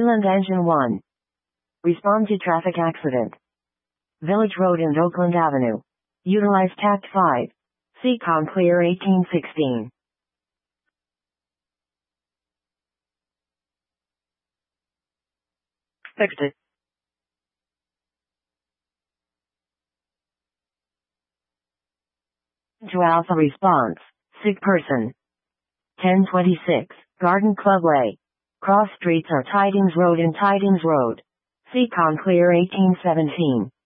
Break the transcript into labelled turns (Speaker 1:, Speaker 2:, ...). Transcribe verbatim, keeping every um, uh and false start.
Speaker 1: Highland Engine one. Respond to traffic accident. Village Road and Oakland Avenue. Utilize Tact five. Seacon Clear eighteen sixteen. Fixed it. To Alpha Response. Sick person. ten twenty-six. Garden Club Way. Cross streets are Tidings Road and Tidings Road. Seacon Clear eighteen seventeen.